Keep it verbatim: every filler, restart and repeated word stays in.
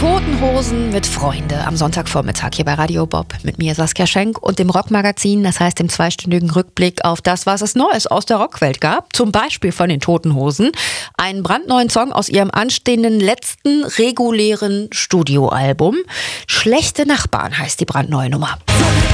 Toten Hosen mit Freunde am Sonntagvormittag hier bei Radio Bob mit mir Saskia Schenk und dem Rockmagazin, das heißt dem zweistündigen Rückblick auf das, was es Neues aus der Rockwelt gab, zum Beispiel von den Toten Hosen, einen brandneuen Song aus ihrem anstehenden letzten regulären Studioalbum. Schlechte Nachbarn heißt die brandneue Nummer.